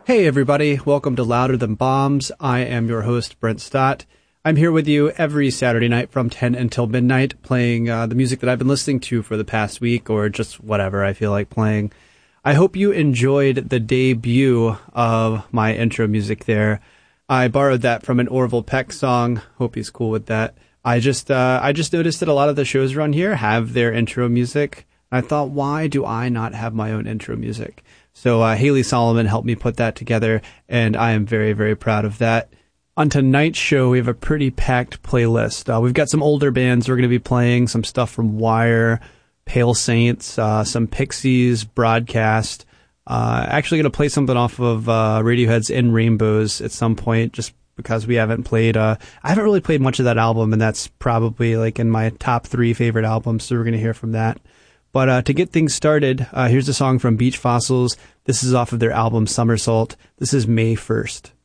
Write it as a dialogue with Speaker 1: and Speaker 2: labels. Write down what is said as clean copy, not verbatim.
Speaker 1: Hey everybody, welcome to Louder Than Bombs. I am your host, Brent Stott. I'm here with you every Saturday night from 10 until midnight, playing the music that I've been listening to for the past week, or just whatever I feel like playing. I hope you enjoyed the debut of my intro music there. I borrowed that from an Orville Peck song. Hope he's cool with that. I just noticed that a lot of the shows around here have their intro music. I thought, why do I not have my own intro music? So Haley Solomon helped me put that together, and I am very, very proud of that. On tonight's show, we have a pretty packed playlist. We've got some older bands we're going to be playing, some stuff from Wire, Pale Saints, some Pixies, Broadcast. Actually going to play something off of Radiohead's In Rainbows at some point, just because we haven't played. I haven't really played much of that album, and that's probably like in my top 3 favorite albums, so we're going to hear from that. But to get things started, here's a song from Beach Fossils. This is off of their album Somersault. This is May 1st.